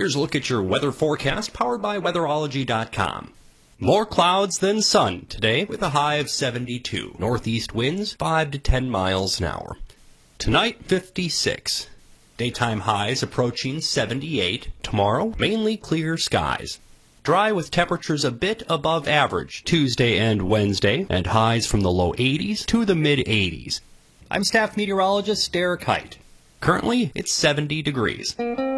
Here's a look at your weather forecast powered by weatherology.com. More clouds than sun today with a high of 72. Northeast winds 5 to 10 miles an hour. Tonight, 56. Daytime highs approaching 78. Tomorrow, mainly clear skies. Dry with temperatures a bit above average Tuesday and Wednesday, and highs from the low 80s to the mid-80s. I'm staff meteorologist Derek Height. Currently, it's 70 degrees.